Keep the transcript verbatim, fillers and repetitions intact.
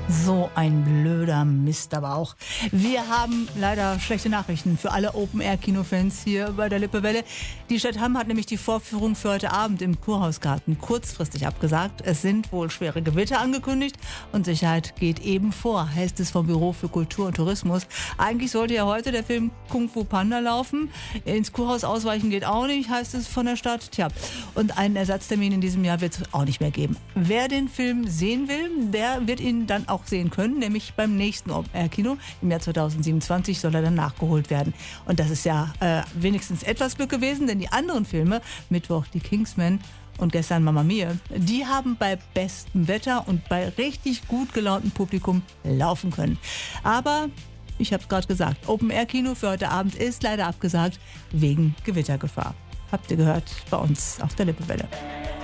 So ein blöder Mist aber auch. Wir haben leider schlechte Nachrichten für alle Open-Air-Kinofans hier bei der Lippewelle. Die Stadt Hamm hat nämlich die Vorführung für heute Abend im Kurhausgarten kurzfristig abgesagt. Es sind wohl schwere Gewitter angekündigt und Sicherheit geht eben vor, heißt es vom Büro für Kultur und Tourismus. Eigentlich sollte ja heute der Film Kung Fu Panda laufen. Ins Kurhaus ausweichen geht auch nicht, heißt es von der Stadt. Tja, und einen Ersatztermin in diesem Jahr wird es auch nicht mehr geben. Wer den Film sehen will, der wird ihn dann auch sehen können, nämlich beim nächsten Open-Air-Kino. Im Jahr zweitausendsiebenundzwanzig soll er dann nachgeholt werden. Und das ist ja äh, wenigstens etwas Glück gewesen, denn die anderen Filme, Mittwoch die Kingsman und gestern Mamma Mia, die haben bei bestem Wetter und bei richtig gut gelauntem Publikum laufen können. Aber, ich habe es gerade gesagt, Open-Air-Kino für heute Abend ist leider abgesagt wegen Gewittergefahr. Habt ihr gehört bei uns auf der Lippewelle.